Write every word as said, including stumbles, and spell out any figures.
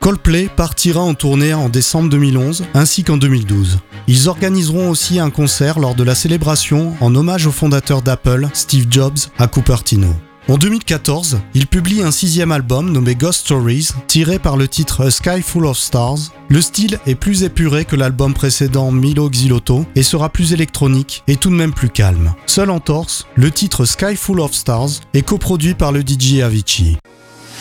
Coldplay partira en tournée en décembre deux mille onze ainsi qu'en deux mille douze. Ils organiseront aussi un concert lors de la célébration en hommage au fondateur d'Apple, Steve Jobs, à Cupertino. En deux mille quatorze, ils publient un sixième album nommé Ghost Stories, tiré par le titre A Sky Full of Stars. Le style est plus épuré que l'album précédent Milo Xyloto et sera plus électronique et tout de même plus calme. Seul en torse, le titre Sky Full of Stars est coproduit par le D J Avicii.